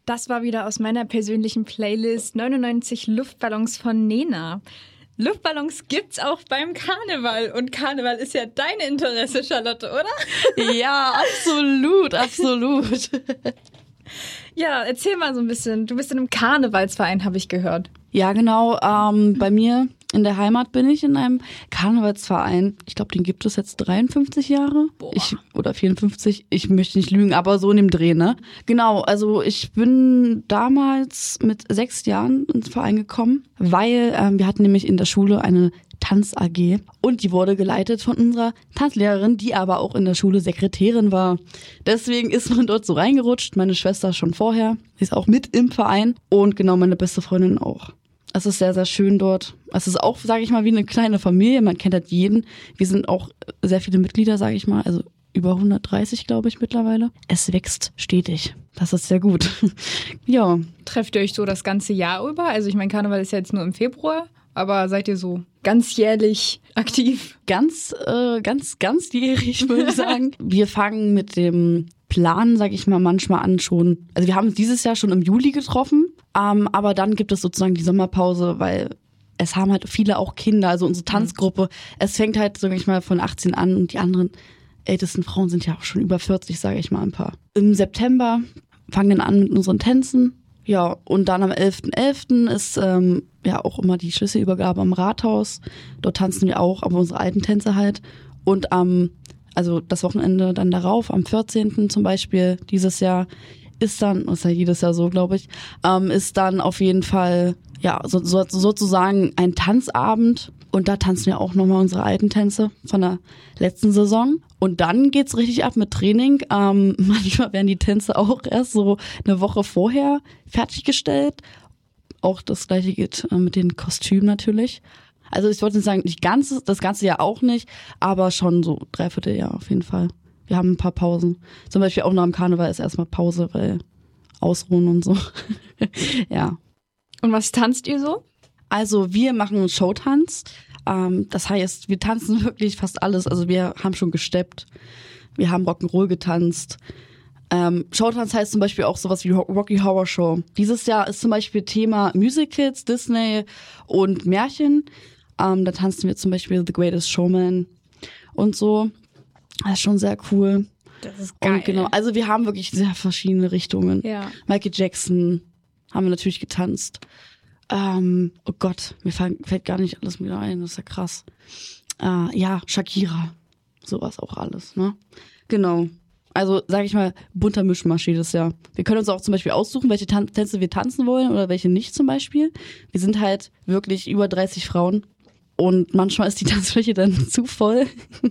Das war wieder aus meiner persönlichen Playlist 99 Luftballons von Nena. Luftballons gibt's auch beim Karneval. Und Karneval ist ja dein Interesse, Charlotte, oder? Ja, absolut, absolut. Ja, erzähl mal so ein bisschen. Du bist in einem Karnevalsverein, habe ich gehört. Ja, genau. Bei mir in der Heimat bin ich in einem Karnevalsverein. Ich glaube, den gibt es jetzt 53 Jahre. Oder 54. Ich möchte nicht lügen, aber so in dem Dreh, ne? Genau, also ich bin damals mit 6 Jahren ins Verein gekommen, weil wir hatten nämlich in der Schule eine Tanz-AG und die wurde geleitet von unserer Tanzlehrerin, die aber auch in der Schule Sekretärin war. Deswegen ist man dort so reingerutscht. Meine Schwester schon vorher, sie ist auch mit im Verein und genau meine beste Freundin auch. Es ist sehr, sehr schön dort. Es ist auch, sage ich mal, wie eine kleine Familie. Man kennt halt jeden. Wir sind auch sehr viele Mitglieder, sage ich mal. Also über 130, glaube ich, mittlerweile. Es wächst stetig. Das ist sehr gut. Ja. Trefft ihr euch so das ganze Jahr über? Also ich meine, Karneval ist ja jetzt nur im Februar. Aber seid ihr so ganzjährlich aktiv? Ganzjährig, würde ich sagen. Wir fangen mit dem Plan, sag ich mal, manchmal an schon. Also wir haben uns dieses Jahr schon im Juli getroffen, aber dann gibt es sozusagen die Sommerpause, weil es haben halt viele auch Kinder, also unsere Tanzgruppe. Es fängt halt, sag ich mal, von 18 an und die anderen ältesten Frauen sind ja auch schon über 40, sage ich mal, ein paar. Im September fangen wir an mit unseren Tänzen. Ja, und dann am 11.11. ist ja auch immer die Schlüsselübergabe am Rathaus. Dort tanzen wir auch, aber unsere alten Tänze halt. Und also das Wochenende dann darauf, am 14. zum Beispiel dieses Jahr, ist dann, ist ja jedes Jahr so, glaube ich, ist dann auf jeden Fall ja sozusagen ein Tanzabend. Und da tanzen wir auch nochmal unsere alten Tänze von der letzten Saison. Und dann geht's richtig ab mit Training. Manchmal werden die Tänze auch erst so eine Woche vorher fertiggestellt. Auch das Gleiche geht mit den Kostümen natürlich. Also ich wollte nicht sagen, das ganze Jahr auch nicht, aber schon so 3/4 Jahr auf jeden Fall. Wir haben ein paar Pausen. Zum Beispiel auch nach dem Karneval ist erstmal Pause, weil Ausruhen und so. Ja. Und was tanzt ihr so? Also wir machen Showtanz. Das heißt, wir tanzen wirklich fast alles. Also wir haben schon gesteppt. Wir haben Rock'n'Roll getanzt. Showtanz heißt zum Beispiel auch sowas wie Rocky Horror Show. Dieses Jahr ist zum Beispiel Thema Musicals, Disney und Märchen. Da tanzen wir zum Beispiel The Greatest Showman und so. Das ist schon sehr cool. Das ist geil. Und genau, also wir haben wirklich sehr verschiedene Richtungen. Ja. Michael Jackson haben wir natürlich getanzt. Oh Gott, mir fällt gar nicht alles wieder ein, das ist ja krass. Ja, Shakira, sowas auch alles, ne? Genau. Also, sag ich mal, bunter Mischmasch jedes Jahr. Wir können uns auch zum Beispiel aussuchen, welche Tänze wir tanzen wollen oder welche nicht zum Beispiel. Wir sind halt wirklich über 30 Frauen und manchmal ist die Tanzfläche dann zu voll.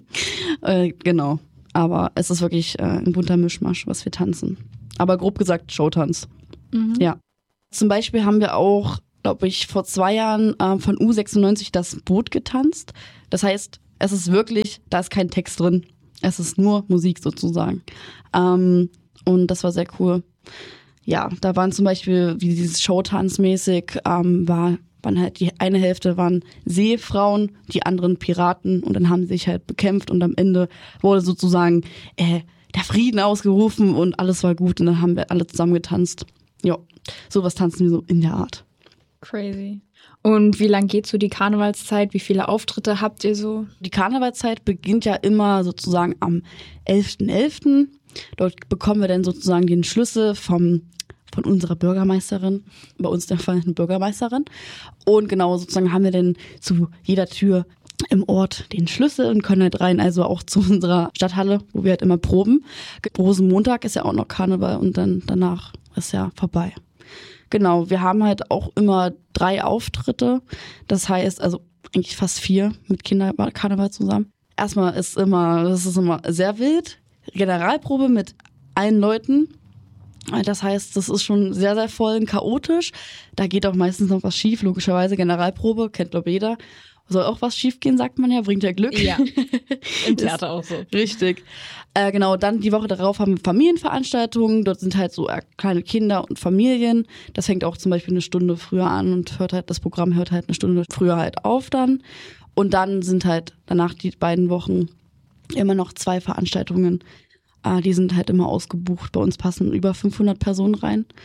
Genau. Aber es ist wirklich ein bunter Mischmasch, was wir tanzen. Aber grob gesagt Showtanz. Mhm. Ja. Zum Beispiel haben wir auch, glaube ich, vor 2 Jahren von U96 das Boot getanzt. Das heißt, es ist wirklich, da ist kein Text drin. Es ist nur Musik sozusagen. Und das war sehr cool. Ja, da waren zum Beispiel, wie dieses Showtanzmäßig, waren halt die eine Hälfte waren Seefrauen, die anderen Piraten und dann haben sie sich halt bekämpft und am Ende wurde sozusagen der Frieden ausgerufen und alles war gut und dann haben wir alle zusammen getanzt. Ja, sowas tanzen wir so in der Art. Crazy. Und wie lang geht so die Karnevalszeit? Wie viele Auftritte habt ihr so? Die Karnevalszeit beginnt ja immer sozusagen am 11.11. Dort bekommen wir dann sozusagen den Schlüssel von unserer Bürgermeisterin, bei uns der Fall eine Bürgermeisterin. Und genau sozusagen haben wir dann zu jeder Tür im Ort den Schlüssel und können halt rein, also auch zu unserer Stadthalle, wo wir halt immer proben. Rosenmontag ist ja auch noch Karneval und dann danach ist ja vorbei. Genau, wir haben halt auch immer 3 Auftritte. Das heißt, also eigentlich fast 4 mit Kinderkarneval zusammen. Erstmal das ist immer sehr wild. Generalprobe mit allen Leuten. Das heißt, das ist schon sehr, sehr voll und chaotisch. Da geht auch meistens noch was schief, logischerweise. Generalprobe, kennt glaube jeder. Soll auch was schief gehen, sagt man ja, bringt ja Glück. Ja, im Theater auch so. Richtig. Genau, dann die Woche darauf haben wir Familienveranstaltungen. Dort sind halt so kleine Kinder und Familien. Das fängt auch zum Beispiel 1 Stunde früher an und das Programm hört halt 1 Stunde früher halt auf dann. Und dann sind halt danach die beiden Wochen immer noch 2 Veranstaltungen. Die sind halt immer ausgebucht. Bei uns passen über 500 Personen rein.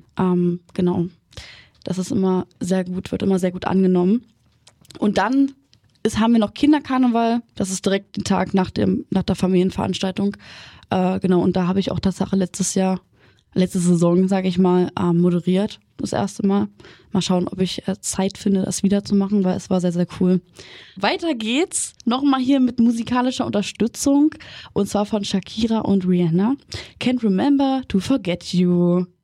Genau. Das ist immer sehr gut, wird immer sehr gut angenommen. Und dann haben wir noch Kinderkarneval. Das ist direkt den Tag nach der Familienveranstaltung. Genau, und da habe ich auch Tatsache letzte Saison, sage ich mal, moderiert. Das erste Mal. Mal schauen, ob ich Zeit finde, das wieder zu machen, weil es war sehr, sehr cool. Weiter geht's. Nochmal hier mit musikalischer Unterstützung. Und zwar von Shakira und Rihanna. Can't Remember to Forget You.